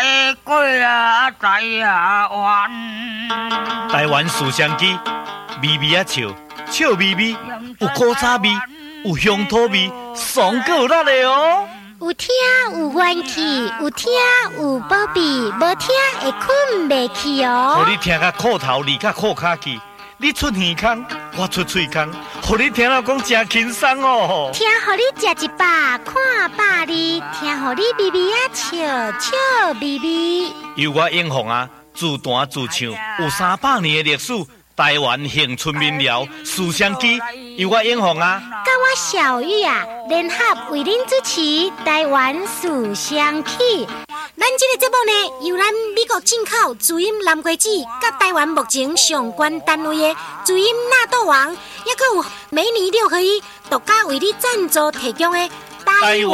会过啊，台湾。 台湾思乡机，微微啊笑，笑微微，有古早味，有乡土味，爽够辣的哦。 有听有元气，有听有宝贝，无听会困袂去哦。 互你听甲裤头，离甲裤骹去。你出耳孔，我出喙孔，互你听了讲真轻松哦。 听，互你食一百，看百里，听，互你微微啊笑，笑微微。 由我英雄啊，自弹自唱，有300年的历史。台湾恒春民谣思乡机，由我英雄啊， 甲我小玉啊，联合为您主持《台湾思乡曲》。咱这个节目呢，由咱美国进口主音蓝瓜子，甲台湾目前上关单位的主音纳豆王，也佫有每年6合1独家为你赞助提供的台湾